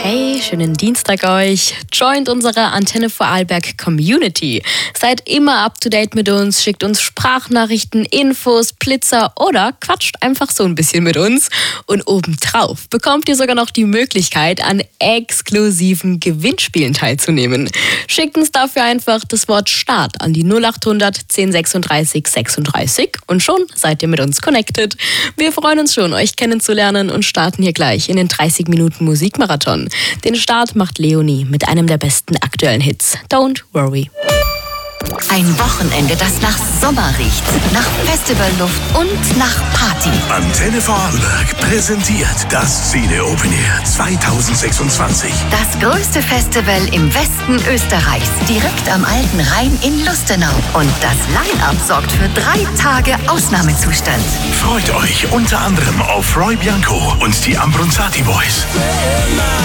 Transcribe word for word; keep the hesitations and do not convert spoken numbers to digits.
Hey, schönen Dienstag euch. Joint unsere Antenne Vorarlberg Community. Seid immer up to date mit uns, schickt uns Sprachnachrichten, Infos, Blitzer oder quatscht einfach so ein bisschen mit uns. Und obendrauf bekommt ihr sogar noch die Möglichkeit, an exklusiven Gewinnspielen teilzunehmen. Schickt uns dafür einfach das Wort Start an die null acht hundert zehn sechsunddreißig sechsunddreißig und schon seid ihr mit uns connected. Wir freuen uns schon, euch kennenzulernen und starten hier gleich in den dreißig Minuten Musikmarathon. Den Start macht Leonie mit einem der besten aktuellen Hits, Don't Worry. Ein Wochenende, das nach Sommer riecht, nach Festivalluft und nach Party. Antenne Vorarlberg präsentiert das Szene Open Air zwanzig sechsundzwanzig. Das größte Festival im Westen Österreichs, direkt am Alten Rhein in Lustenau. Und das Line-Up sorgt für drei Tage Ausnahmezustand. Freut euch unter anderem auf Roy Bianco und die Ambronzati Boys.